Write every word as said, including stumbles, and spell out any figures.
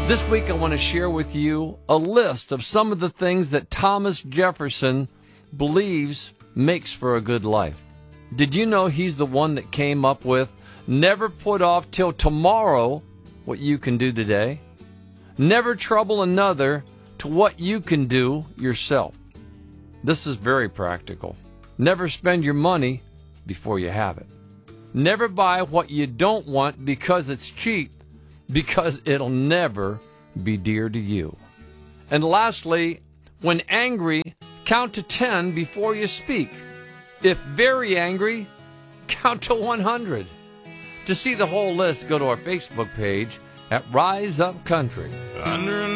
This week I want to share with you a list of some of the things that Thomas Jefferson believes makes for a good life. Did you know he's the one that came up with never put off till tomorrow what you can do today? Never trouble another to what you can do yourself. This is very practical. Never spend your money before you have it. Never buy what you don't want because it's cheap, because it'll never be dear to you. And lastly, when angry, count to ten before you speak. If very angry, count to one hundred. To see the whole list, go to our Facebook page at Rise Up Country. Under